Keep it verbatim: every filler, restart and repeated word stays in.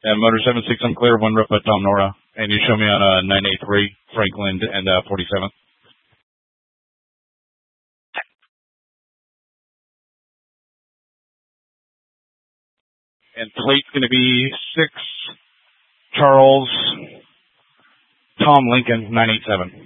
And motor seven six, I'm clear, one rep at Tom Nora. And you show me on uh, nine eight three, Franklin and uh, forty-seven. And plate's going to be six, Charles, Tom Lincoln, nine eight seven.